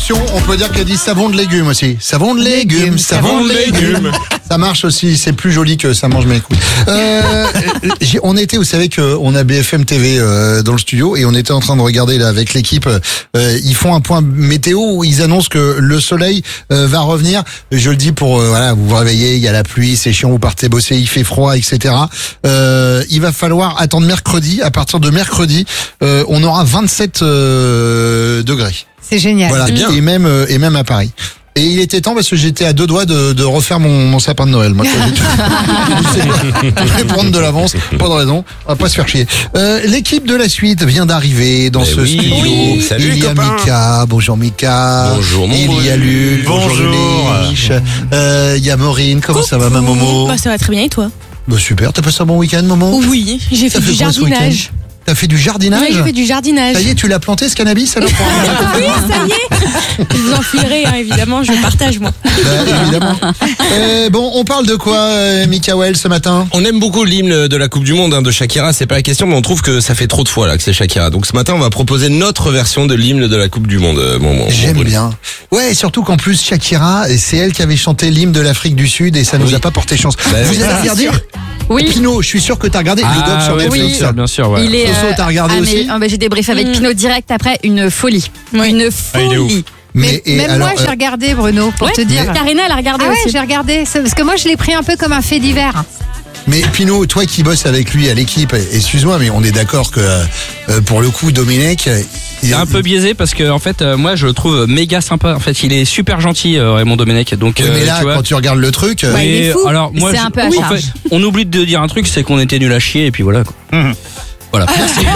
traduction, on peut dire qu'elle dit savon de légumes aussi. Savon de légumes, savon de légumes. Ça marche aussi, c'est plus joli que ça mange mes couilles. On était, vous savez qu'on a BFM TV dans le studio et on était en train de regarder là avec l'équipe. Ils font un point météo où ils annoncent que le soleil va revenir. Je le dis pour voilà, vous vous réveillez, il y a la pluie, c'est chiant, vous partez bosser, il fait froid, etc. Il va falloir attendre mercredi. À partir de mercredi, on aura 27 degrés. C'est génial. Voilà, bien. Et même à Paris. Et il était temps parce que j'étais à 2 doigts de refaire mon sapin de Noël. Moi, je vais prendre de l'avance, pas de raison, on va pas se faire chier. L'équipe de la suite vient d'arriver dans ce studio. Oui. Salut, il y a copains. Mika, bonjour Mika. Bonjour, mon Il y a Lul, Bonjour. Léniche. Il y a Maureen, comment ça va ma Momo? Bah ça va très bien et toi? Bah super, t'as passé un bon week-end Momo? Oui, j'ai fait T'as du quoi ce jardinage. week-end? T'as fait du jardinage? Oui, j'ai fait du jardinage. Ça y est, tu l'as planté ce cannabis alors? Oui, ça y est. Je vous en filerai, hein, évidemment, je partage moi. Évidemment. Bon, on parle de quoi, Mikaël, ce matin? On aime beaucoup l'hymne de la Coupe du Monde de Shakira, c'est pas la question, mais on trouve que ça fait trop de fois là que c'est Shakira. Donc ce matin, on va proposer notre version de l'hymne de la Coupe du Monde. J'aime bien. Ouais, surtout qu'en plus Shakira, c'est elle qui avait chanté l'hymne de l'Afrique du Sud et ça nous a pas porté chance. Vous avez regardé? Oui. Pino, je suis sûr que t'as regardé le doc sur Netflix. Oui, bien sûr, ouais. Il est, Soso, t'as regardé aussi? j'ai débriefé avec Pino direct après, une folie. Oui. Une il est folie. ouf. Mais Même alors, moi, j'ai regardé, Bruno, pour te dire. Karina, elle a regardé Ah ouais, aussi. j'ai regardé. Parce que moi, je l'ai pris un peu comme un fait divers. mais Pino, toi qui bosses avec lui à l'équipe, excuse-moi, mais on est d'accord que pour le coup, Dominique, C'est un peu biaisé parce que en fait moi je le trouve méga sympa. En fait il est super gentil Raymond Domenech. Donc Oui, mais là, tu vois, quand tu regardes le truc, Ouais, il est fou. alors moi C'est un peu à en charge. fait, on oublie de dire un truc, c'est qu'on était nul à chier et puis voilà quoi. Voilà.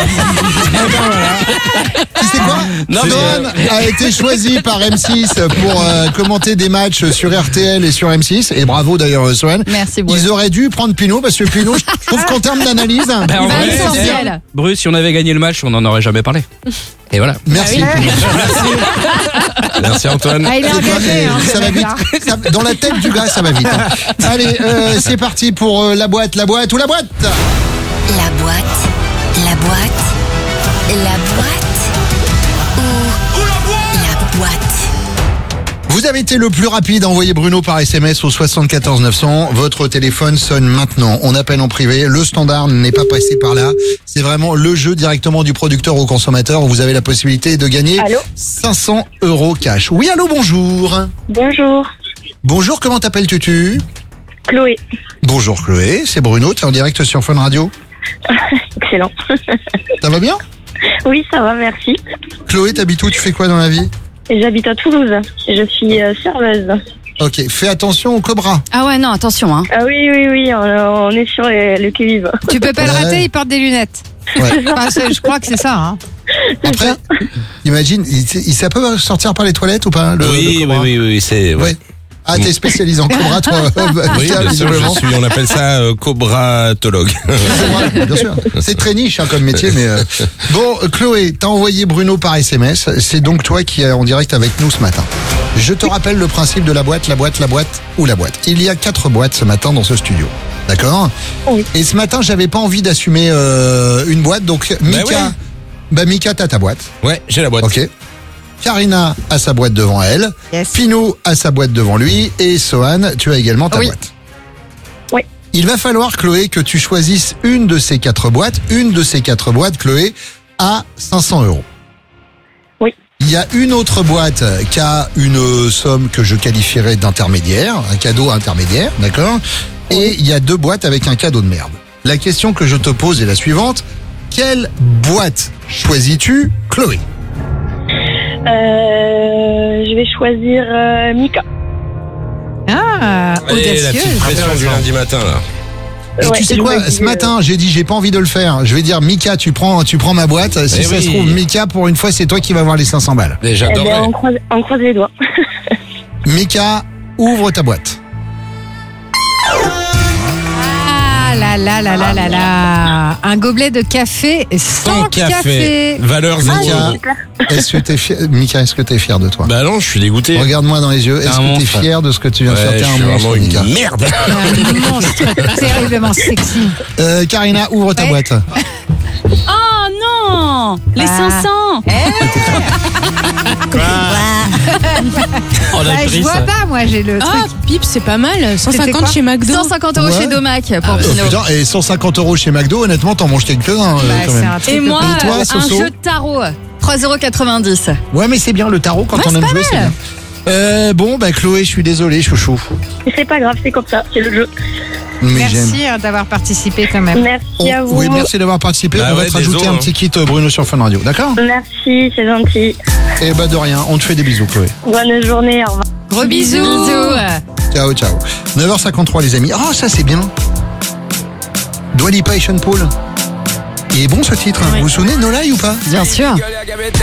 tu sais quoi? Non, mais, Don a été choisi par M6 pour commenter des matchs sur RTL et sur M6. Et bravo d'ailleurs, Sohan. Merci, Bruce. Ils auraient dû prendre Pino parce que Pino, je trouve qu'en termes d'analyse. Ben, en Il va vrai, à l'essentiel. Bruce, si on avait gagné le match, on n'en aurait jamais parlé. Et voilà. Merci. Merci Antoine. Ah, il est engagé. Hein, Ça va vite. Dans la tête du gars, ça va vite. Hein. Allez, c'est parti pour la boîte ou la boîte. La boîte, la boîte, la boîte ou la boîte. Vous avez été le plus rapide à envoyer Bruno par SMS au 74 900. Votre téléphone sonne maintenant. On appelle en privé. Le standard n'est pas passé par là. C'est vraiment le jeu directement du producteur au consommateur où vous avez la possibilité de gagner 500 € cash. Oui, allô, bonjour. Bonjour, Bonjour, comment t'appelles-tu? Chloé. Bonjour Chloé, c'est Bruno, t'es en direct sur Fun Radio. Excellent. Ça va bien? Oui, ça va, merci. Chloé, t'habites où? Tu fais quoi dans la vie? J'habite à Toulouse. Je suis serveuse. Ok, fais attention au cobra. Ah ouais, non, attention. Hein. Ah oui, on est sur le qui-vive. Tu peux pas le Ouais. rater, il porte des lunettes. Ouais. Enfin, je crois que c'est ça. Hein. Après, imagine, ça peut sortir par les toilettes ou pas? Oui, le cobra oui, c'est... Ouais. Ah, t'es spécialisé en cobra, toi? Oui, Tiens, bien sûr, visiblement. on appelle ça cobratologue. Ouais, bien sûr. C'est très niche hein, comme métier, mais bon, Chloé, t'as envoyé Bruno par SMS. C'est donc toi qui es en direct avec nous ce matin. Je te rappelle le principe de la boîte ou la boîte. Il y a 4 boîtes ce matin dans ce studio. D'accord? Oui. Et ce matin, j'avais pas envie d'assumer une boîte, donc Mika, Mika, t'as ta boîte. Ouais, j'ai la boîte. Ok. Karina a sa boîte devant elle. Yes. Pino a sa boîte devant lui. Et Sohan, tu as également ta boîte. Oui. Il va falloir, Chloé, que tu choisisses une de ces 4 boîtes. Une de ces 4 boîtes, Chloé, à 500 €. Oui. Il y a une autre boîte qui a une somme que je qualifierais d'intermédiaire, un cadeau intermédiaire, d'accord? Et il y a 2 boîtes avec un cadeau de merde. La question que je te pose est la suivante. Quelle boîte choisis-tu, Chloé? Je vais choisir Mika. Ah, Allez, la audacieux. petite pression du lundi matin, là. Et Ouais, tu sais je quoi, me dis, ce matin, j'ai dit j'ai pas envie de le faire. Je vais dire Mika, tu prends ma boîte. Si Eh ça oui. se trouve, Mika, pour une fois, c'est toi qui vas avoir les 500 balles. Et Eh j'adorerais. ben, on croise les doigts. Mika, ouvre ta boîte. Ah là là là là là là. Un gobelet de café sans café. Valeur 0 Mika, €. est-ce que t'es fier, Mika, est-ce que t'es fier de toi? Bah non, je suis dégoûté. Regarde-moi dans les yeux. Est-ce un que t'es monstre. fier de ce que tu viens de faire? Ouais, T'es je un suis monstre, vraiment Mika. une merde. Un monstre terriblement sexy. Karina, ouvre ta Ouais. boîte. Oh non, les Ah. 500. Oh, la Bah, je grise. vois pas, moi, j'ai le Ah, truc. Pipe, c'est pas mal. C'était 150 quoi chez McDo. 150 € Ouais. chez Domac pour Oh, Pinot. putain, et 150 € chez McDo, honnêtement, t'en manges quelques-uns Bah, quand c'est même. un truc Et de moi, Et toi, un Soso jeu de tarot, 3,90 €. Ouais, mais c'est bien le tarot quand Ouais, on c'est aime pas jouer, c'est mal. bien. Bon, bah Chloé, je suis désolé, chouchou. C'est pas grave, c'est comme ça, c'est le jeu. Mais j'aime. Merci d'avoir participé quand même. Merci à vous. Oui, merci d'avoir participé. Bah on va ouais, te rajouter désolé, un hein. petit kit Bruno sur Fun Radio, d'accord? Merci, c'est gentil. Et bah de rien, on te fait des bisous, Chloé. Bonne journée, au revoir. Gros bisous. Ciao, ciao. 9h53, les amis. Oh, ça c'est bien. Dua Lipa et Sean Paul. Il est bon ce titre, hein. Vous vous souvenez de No Lie ou pas? Bien sûr.